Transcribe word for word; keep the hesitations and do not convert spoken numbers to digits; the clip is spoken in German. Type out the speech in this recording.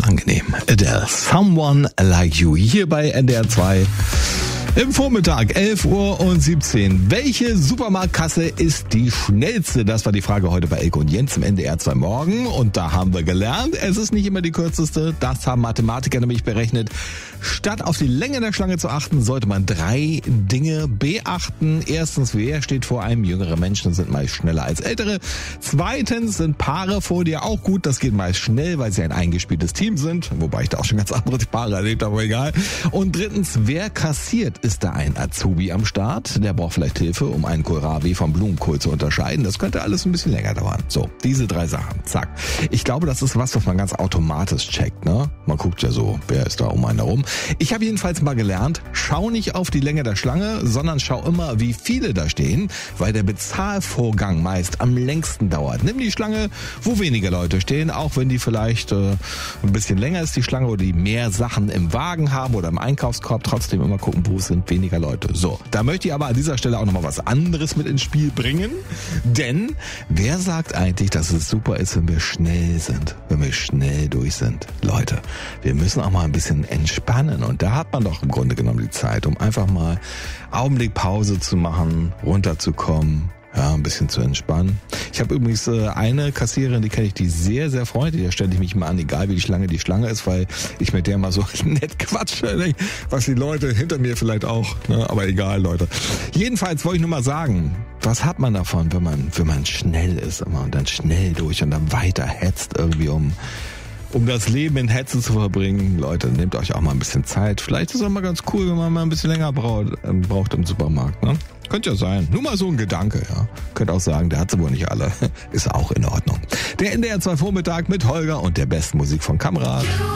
unangenehm. Adele, Someone Like You, hier bei N D R zwei. Im Vormittag, elf Uhr und siebzehn. Welche Supermarktkasse ist die schnellste? Das war die Frage heute bei Elke und Jens im N D R zwei Morgen. Und da haben wir gelernt, es ist nicht immer die kürzeste. Das haben Mathematiker nämlich berechnet. Statt auf die Länge der Schlange zu achten, sollte man drei Dinge beachten. Erstens, wer steht vor einem? Jüngere Menschen sind meist schneller als ältere. Zweitens sind Paare vor dir auch gut. Das geht meist schnell, weil sie ein eingespieltes Team sind. Wobei ich da auch schon ganz andere Paare erlebt habe, aber egal. Und drittens, wer kassiert? Ist da ein Azubi am Start? Der braucht vielleicht Hilfe, um einen Kohlrabi vom Blumenkohl zu unterscheiden. Das könnte alles ein bisschen länger dauern. So, diese drei Sachen. Zack. Ich glaube, das ist was, was man ganz automatisch checkt, ne? Man guckt ja so, wer ist da um einen herum. Ich habe jedenfalls mal gelernt, schau nicht auf die Länge der Schlange, sondern schau immer, wie viele da stehen, weil der Bezahlvorgang meist am längsten dauert. Nimm die Schlange, wo weniger Leute stehen, auch wenn die vielleicht äh, ein bisschen länger ist, die Schlange, oder die mehr Sachen im Wagen haben oder im Einkaufskorb. Trotzdem immer gucken, wo es sind weniger Leute. So, da möchte ich aber an dieser Stelle auch nochmal was anderes mit ins Spiel bringen, denn wer sagt eigentlich, dass es super ist, wenn wir schnell sind, wenn wir schnell durch sind? Leute, wir müssen auch mal ein bisschen entspannen und da hat man doch im Grunde genommen die Zeit, um einfach mal Augenblick Pause zu machen, runterzukommen, ja, ein bisschen zu entspannen. Ich habe übrigens äh, eine Kassiererin, die kenne ich, die sehr, sehr freundlich. Da stelle ich mich mal an, egal wie die Schlange die Schlange ist, weil ich mit der mal so nett quatsche, was die Leute hinter mir vielleicht auch, ne? Aber egal, Leute. Jedenfalls wollte ich nur mal sagen, was hat man davon, wenn man, wenn man schnell ist immer und dann schnell durch und dann weiter hetzt irgendwie, um um das Leben in Hetze zu verbringen. Leute, nehmt euch auch mal ein bisschen Zeit. Vielleicht ist es auch mal ganz cool, wenn man mal ein bisschen länger braucht, braucht im Supermarkt, ne? Könnte ja sein. Nur mal so ein Gedanke, ja. Könnt auch sagen, der hat sie wohl nicht alle. Ist auch in Ordnung. Der N D R zwei Vormittag mit Holger und der besten Musik von Kamera.